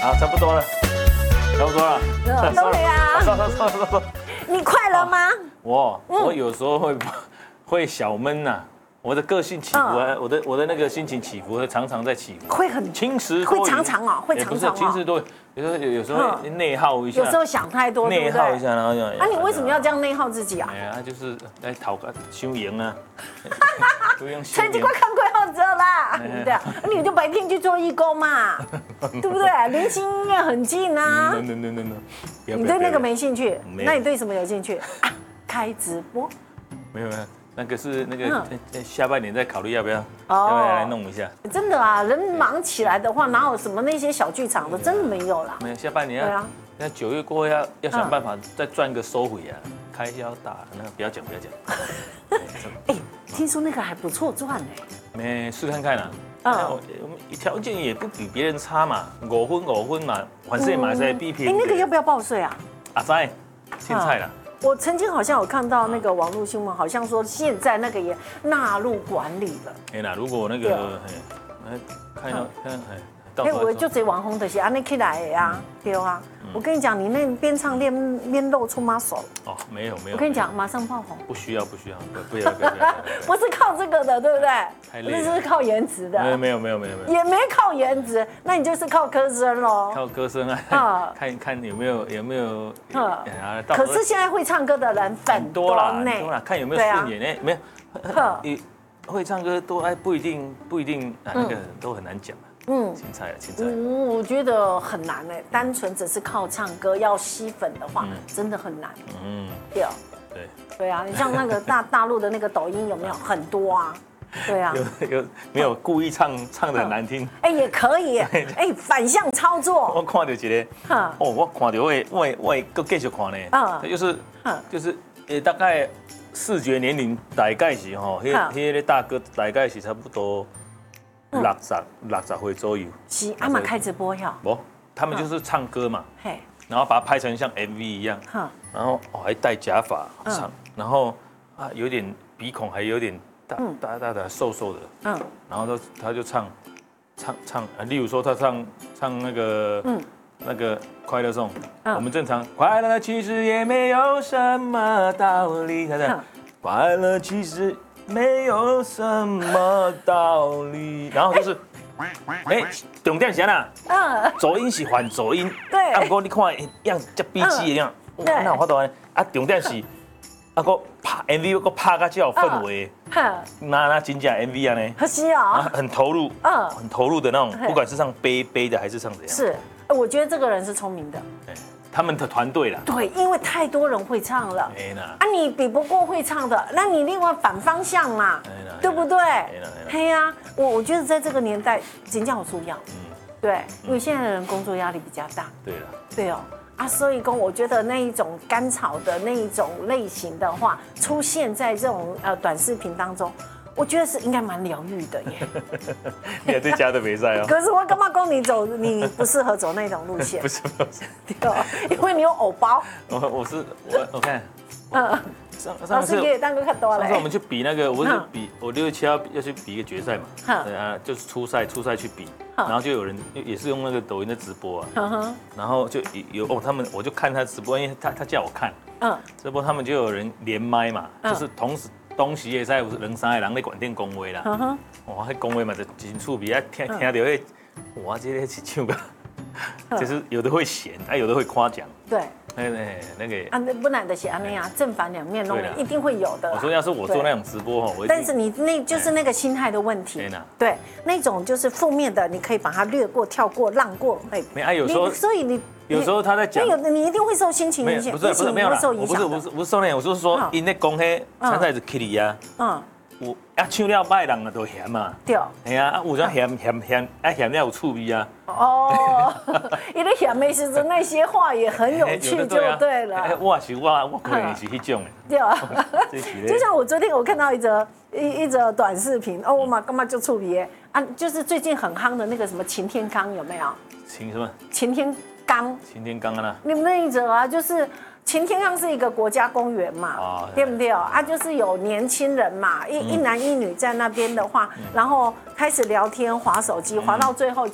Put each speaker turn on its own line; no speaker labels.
好，差不多了，差不多了。
都没啊。
说。
你快乐吗？
我有时候会小闷呐。我的个性起伏啊，我的那个心情起伏，常常在起伏，
会很
晴时
会常常哦，会常常
晴时多，有时候会内耗一下，
有时候想太多，
内耗一下，然后就
啊，你为什么要这样内耗自己啊？
哎呀，就是来讨个修赢啊，
成绩快看快后者啦，对不对？你就白天去做义工嘛，对不对？离新医院很近啊。你对那个没兴趣，那你对什么有兴趣？开直播？
没有。那个是那个下半年再考虑要不要来弄一下。
真的啊，人忙起来的话，哪有什么那些小剧场的，真的没有啦。
没有，下半年要，那9月过后要想办法再赚个收回啊，开销大，那个不要讲。
哎，听说那个还不错赚呢。
没试看看啦。我们条件也不比别人差嘛，5分嘛，反正马赛比拼。
哎，那个要不要报税啊？
啊，在，现在啦。
我曾经好像有看到那个网络新闻，好像说现在那个也纳入管理了。
哎啦，如果那个看
我就这网红的是安尼起来的呀，对啊。我跟你讲，你那边唱边露出 muscle。
哦，没有。
我跟你讲，马上爆红。
不需要，不
不是靠这个的，对不对？
太累了。
那是靠颜值的。
没有。
也没靠颜值，那你就是靠歌声喽。
靠歌声啊，看有没有。
可是现在会唱歌的人很多啦，
看有没有顺眼呢？没有。会唱歌多不一定那个都很难讲。青菜。
我觉得很难哎，单纯只是靠唱歌要吸粉的话，真的很难。对啊，你像那个大陆的那个抖音有没有很多啊？对啊，
有没有故意唱的很难听？
哎，也可以，哎，反向操作。
我看到一个，我看到我搁继续看呢，就是大概视觉年龄大概是吼，迄个大哥大概是差不多60岁左右。
是阿妈开直播呀？
不，他们就是唱歌嘛，然后把它拍成像 MV 一样，然后还戴假发唱，然后有点鼻孔还有点大的瘦的，然后他就唱，例如说他唱那个快乐颂，我们正常快乐其实也没有什么道理，他的快乐其实没有什么道理，然后就是重点是哪？走音是反走音，
对，
不过你看样子叫 B G 的样，那有法度啊，重点是。个拍 MV 个拍个这有氛围，那真假 MV 啊呢？
是啊，
很投入，很投入的那种，不管是唱悲的还是唱怎样。
是，我觉得这个人是聪明的。
他们的团队啦。
对，因为太多人会唱了，你比不过会唱的，那你另外反方向嘛，对不对？嘿呀，我觉得在这个年代，真叫我需要。对，因为现在的人工作压力比较大。
对了。
对哦。所以我觉得那一种甘草的那一种类型的话，出现在这种短视频当中，我觉得是应该蛮疗愈的耶。
你也在家的比赛哦。
可是我干嘛讲你不适合走那种路线？
不是，
对，因为你有偶包。
我看。
上次也当个看多了。
上次我们去比那个，我6月7号要去比一个决赛嘛，对啊，就是初赛去比，然后就有人也是用那个抖音的直播啊，然后就有他们，我就看他直播，因为他叫我看，直播他们就有人连麦嘛，就是同时东西也在有2、3个人在管店讲话啦，哇，迄讲话嘛就真趣味啊，听到迄，哇，这个是唱个，就是有的会嫌，有的会夸奖，
对。
那个
不难的写那样，正反两面都一定会有的。
我说要是我做那种直播哈，
但是你那就是那个心态的问题。对，那种就是负面的，你可以把它略过、跳过、浪过。
没有时候，
所以你
有时候他在讲，
你一定会受心情影响。
不是没有啦，我不是受那，我是说因在讲迄参赛是 Kitty 啊。有唱了歹人啊，都咸嘛。对。系啊，有种咸了有趣味啊。
因为咸的时阵那些话也很有趣，就对了。
我可能是迄种的。
对。就像我昨天我看到一则短视频，我嘛干嘛就触鼻啊，就是最近很夯的那个什么擎天刚有没有？
擎什么？
擎天刚。擎
天刚啊？
你们那一则啊，就是。擎天岗是一个国家公园嘛，对不对？就是有年轻人嘛，一男一女在那边的话，然后开始聊天、滑手机，滑到最后。